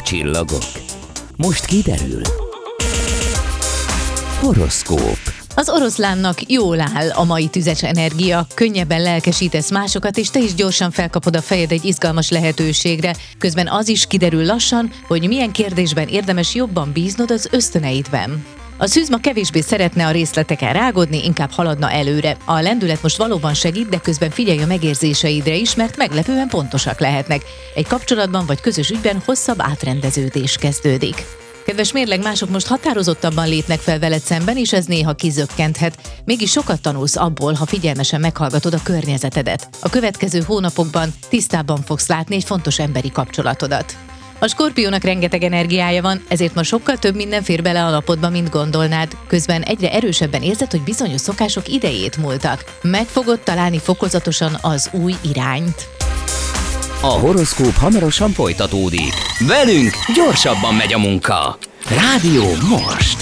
Csillagok. Most kiderül. Horoszkóp. Az oroszlánnak jól áll a mai tüzes energia, könnyebben lelkesítesz másokat, és te is gyorsan felkapod a fejed egy izgalmas lehetőségre. Közben az is kiderül lassan, hogy milyen kérdésben érdemes jobban bíznod az ösztöneidben. A szűz ma kevésbé szeretne a részleteken rágódni, inkább haladna előre. A lendület most valóban segít, de közben figyelj a megérzéseidre is, mert meglepően pontosak lehetnek. Egy kapcsolatban vagy közös ügyben hosszabb átrendeződés kezdődik. Kedves mérleg, mások most határozottabban lépnek fel veled szemben, és ez néha kizökkenthet. Mégis sokat tanulsz abból, ha figyelmesen meghallgatod a környezetedet. A következő hónapokban tisztábban fogsz látni egy fontos emberi kapcsolatodat. A Skorpiónak rengeteg energiája van, ezért ma sokkal több minden fér bele a napodba, mint gondolnád. Közben egyre erősebben érzed, hogy bizonyos szokások idejét múltak. Meg fogod találni fokozatosan az új irányt. A horoszkóp hamarosan folytatódik. Velünk gyorsabban megy a munka. Rádió most!